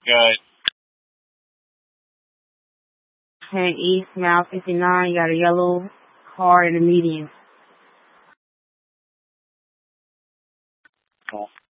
Good. Heading east, mile 59, you got a yellow car in the median. Cool.